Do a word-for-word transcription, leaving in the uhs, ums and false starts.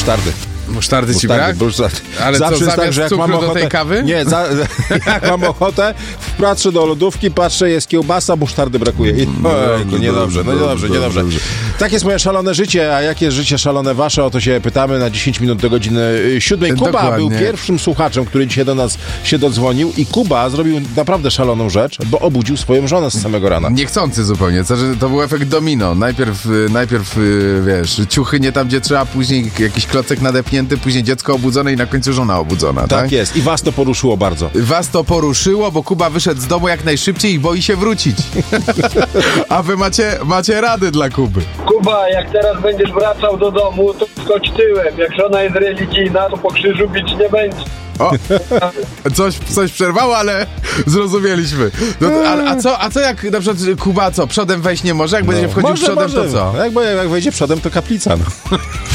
Musztardy. Musztardy ci brak? Musztardy. Ale zawsze co, jest tak, że jak mam ochotę, do tej kawy? Nie, za, jak mam ochotę, patrzę do lodówki, patrzę, jest kiełbasa, musztardy brakuje. I, ojku, niedobrze, no niedobrze, niedobrze. Tak jest moje szalone życie, a jakie jest życie szalone wasze? O to się pytamy na dziesięć minut do godziny siódmej. Kuba Dokładnie. był pierwszym słuchaczem, który dzisiaj do nas się dodzwonił i Kuba zrobił naprawdę szaloną rzecz, bo obudził swoją żonę z samego rana. Niechcący zupełnie, to, że to był efekt domino. Najpierw, y, najpierw y, wiesz, ciuchy nie tam, gdzie trzeba, później jakiś klocek nadepnięty, później dziecko obudzone i na końcu żona obudzona, tak? Tak jest. I was to poruszyło bardzo. Was to poruszyło, bo Kuba wyszedł z domu jak najszybciej i boi się wrócić. A wy macie, macie rady dla Kuby. Kuba, jak teraz będziesz wracał do domu, to skocz tyłem. Jak żona jest religijna, to po krzyżu bić nie będzie. O, coś, coś przerwało, ale zrozumieliśmy. No, a, a, co, a co jak na przykład Kuba co, przodem wejść nie może? Jak będzie wchodził Może, przodem, może. to co? Jak, jak wejdzie przodem, to kaplica. No.